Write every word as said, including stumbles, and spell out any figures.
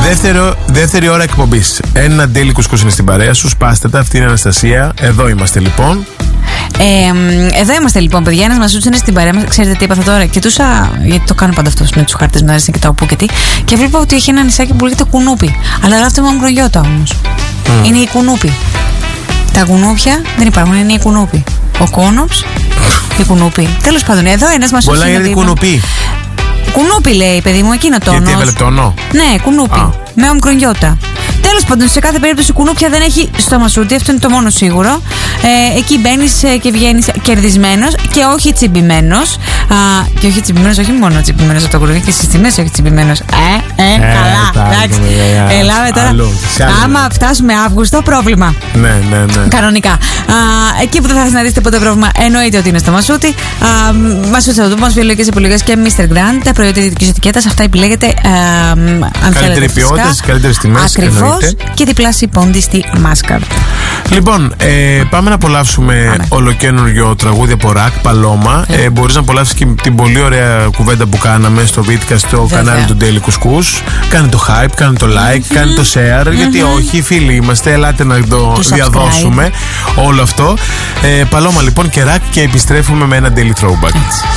Δεύτερη, δεύτερη ώρα εκπομπής. Ένα daily κουσκούς είναι στην παρέα σου. Σπάστε τα. Αυτή είναι η Αναστασία. Εδώ είμαστε λοιπόν. Ε, εδώ είμαστε λοιπόν, παιδιά. Ένας Μασούτσος είναι στην παρέα μας. Ξέρετε τι έπαθα τώρα? Κοιτούσα, γιατί το κάνω πάντα αυτό με τους χάρτες, μου αρέσει να κοιτάω πού και τι. Και βλέπω ότι έχει ένα νησάκι που λέγεται Κουνούπι. Αλλά γράφεται με Μικρογιώτα όμως. Mm. Είναι η Κουνούπι. Τα κουνούπια δεν υπάρχουν, είναι η Κουνούπι. Ο Κόνοψ, η Κουνούπι. Τέλος πάντων, εδώ ένας Μασούτσος. Πολλά είναι Κουνούπι. Κουνούπι λέει, παιδί μου, εκείνο τόνο. Γιατί έβαλε τόνο? Ναι, Κουνούπι. Α. Με ομικρονιώτα. Τέλος πάντων, σε κάθε περίπτωση κουνούπια δεν έχει στο Μασούτι, αυτό είναι το μόνο σίγουρο. Ε, εκεί μπαίνεις και βγαίνεις κερδισμένος και όχι τσιμπημένος. Και όχι τσιμπημένος, όχι μόνο τσιμπημένος από το κουνούπι, και στις τιμές όχι τσιμπημένος. Ε, ε, ε καλά. Εντάξει. Ελάμε τώρα. Άλλο, άμα φτάσουμε Αύγουστο, πρόβλημα. Ναι, ναι, ναι. Κανονικά. Α, εκεί που δεν θα θες να δεις ποτέ πρόβλημα, εννοείται ότι είναι στο Μασούτι. Μασούτι θα το πούμε, βιολογικές επιλογές και μίστερ Grand, τα προϊόντα ειδικής ετικέτας. Αυτά επιλέγετε. Καλύτερη ποιότητα, καλύτερες τιμές. Ακριβώς. Και διπλάσιοι πόντι στη Μάσκαρ. Λοιπόν, ε, πάμε να απολαύσουμε ολοκαίνουργιο τραγούδι από Ρακ, Παλώμα. Ε, μπορείς να απολαύσεις και την πολύ ωραία κουβέντα που κάναμε στο βίντεο στο Βέβαια. κανάλι του Daily Κουσκούς. Κάνε το hype, κάνε το like, mm-hmm. κάνε το share. Mm-hmm. Γιατί όχι, φίλοι είμαστε, ελάτε να το Τους διαδώσουμε subscribe. Όλο αυτό. Ε, Παλώμα λοιπόν και Ρακ, και επιστρέφουμε με ένα Daily Throwback. Έτσι.